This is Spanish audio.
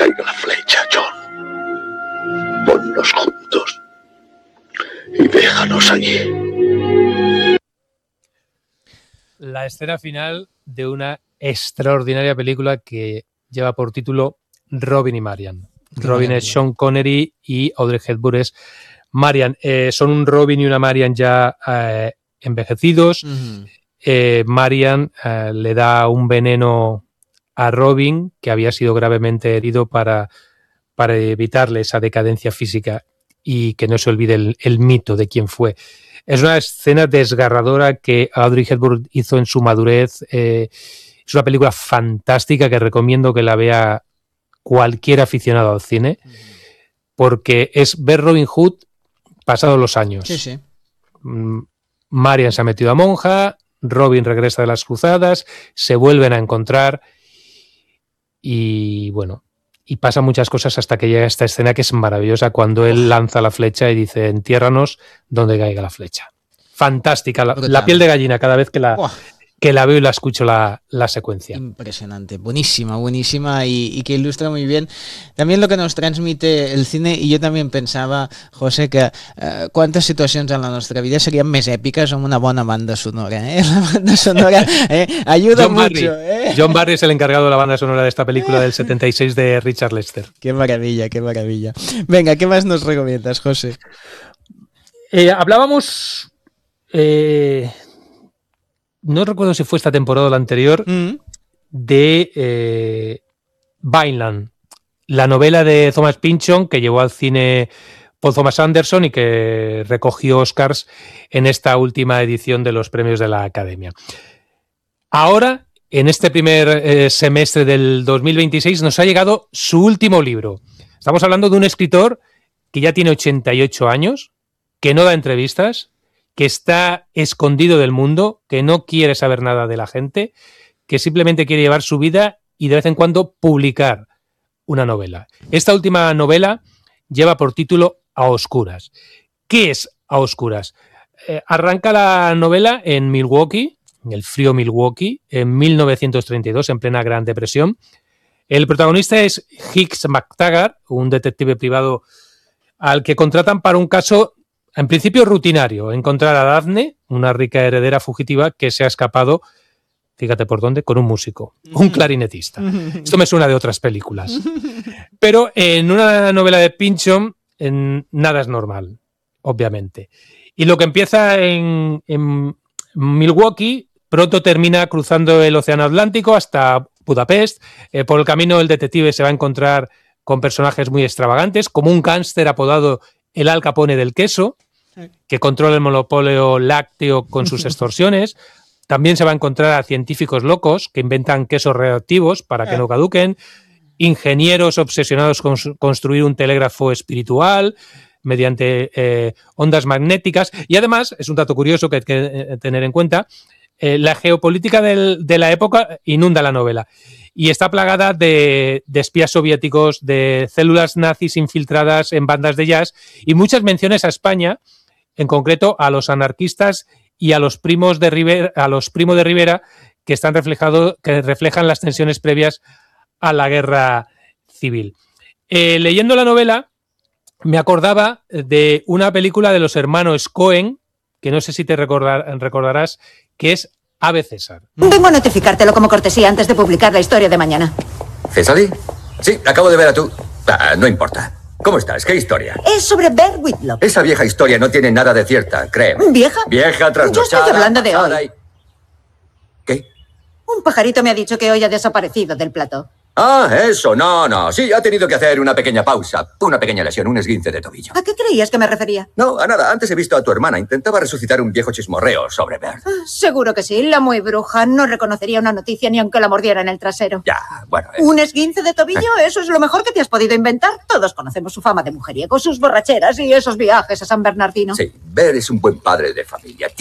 caiga la flecha, John. Ponnos juntos y déjanos allí. La escena final de una extraordinaria película que lleva por título Robin y Marian. Robin es Sean Connery y Audrey Hepburn es Marian. Son un Robin y una Marian ya envejecidos. Marian le da un veneno a Robin, que había sido gravemente herido, para evitarle esa decadencia física y que no se olvide el mito de quién fue. Es una escena desgarradora que Audrey Hepburn hizo en su madurez. Es una película fantástica que recomiendo que la vea cualquier aficionado al cine, porque es ver Robin Hood pasados los años. Sí, sí. Marian se ha metido a monja, Robin regresa de las cruzadas, se vuelven a encontrar y bueno, y pasan muchas cosas hasta que llega esta escena que es maravillosa, cuando él lanza la flecha y dice: entiérranos donde caiga la flecha. Fantástica, la piel de gallina cada vez que la veo y la escucho la secuencia. Impresionante, buenísima y que ilustra muy bien también lo que nos transmite el cine. Y yo también pensaba, José, que cuántas situacions en la nostra vida serien més èpiques amb una bona banda sonora, La banda sonora ayuda mucho. John Barry es el encargado de la banda sonora de esta película del 76 de Richard Lester. Qué maravilla. Venga, ¿qué más nos recomiendas, José? Hablábamos... no recuerdo si fue esta temporada o la anterior, de Vineland, la novela de Thomas Pynchon que llevó al cine Paul Thomas Anderson y que recogió Oscars en esta última edición de los premios de la Academia. Ahora, en este primer semestre del 2026, nos ha llegado su último libro. Estamos hablando de un escritor que ya tiene 88 años, que no da entrevistas, que está escondido del mundo, que no quiere saber nada de la gente, que simplemente quiere llevar su vida y de vez en cuando publicar una novela. Esta última novela lleva por título A Oscuras. ¿Qué es A Oscuras? Arranca la novela en Milwaukee, en el frío Milwaukee, en 1932, en plena Gran Depresión. El protagonista es Hicks McTaggart, un detective privado al que contratan para un caso en principio rutinario: encontrar a Daphne, una rica heredera fugitiva que se ha escapado, fíjate por dónde, con un músico, un clarinetista. Esto me suena de otras películas. Pero en una novela de Pynchon nada es normal, obviamente. Y lo que empieza en Milwaukee pronto termina cruzando el Océano Atlántico hasta Budapest. Por el camino el detective se va a encontrar con personajes muy extravagantes, como un gángster apodado el Al Capone del queso, que controla el monopolio lácteo con sus extorsiones. También se va a encontrar a científicos locos que inventan quesos radioactivos para que no caduquen, ingenieros obsesionados con construir un telégrafo espiritual mediante ondas magnéticas. Y además, es un dato curioso que hay que tener en cuenta, la geopolítica de la época inunda la novela y está plagada de espías soviéticos, de células nazis infiltradas en bandas de jazz y muchas menciones a España, en concreto a los anarquistas y a los primos de Rivera, que reflejan las tensiones previas a la guerra civil. Leyendo la novela me acordaba de una película de los hermanos Coen, que no sé si te recordarás, que es Ave César. Vengo a notificártelo como cortesía antes de publicar la historia de mañana. ¿César? Sí, acabo de ver a tú. No importa. ¿Cómo estás? ¿Qué historia? Es sobre Bert Whitlock. Esa vieja historia no tiene nada de cierta, créeme. ¿Vieja? Vieja trasnochada. Yo estoy hablando de hoy. ¿Qué? Un pajarito me ha dicho que hoy ha desaparecido del plató. Eso, no. Sí, ha tenido que hacer una pequeña pausa. Una pequeña lesión, un esguince de tobillo. ¿A qué creías que me refería? No, a nada. Antes he visto a tu hermana. Intentaba resucitar un viejo chismorreo sobre Bert. Seguro que sí. La muy bruja no reconocería una noticia ni aunque la mordiera en el trasero. Ya, bueno. ¿Un esguince de tobillo? Eso es lo mejor que te has podido inventar. Todos conocemos su fama de mujeriego, sus borracheras y esos viajes a San Bernardino. Sí, Bert es un buen padre de familia.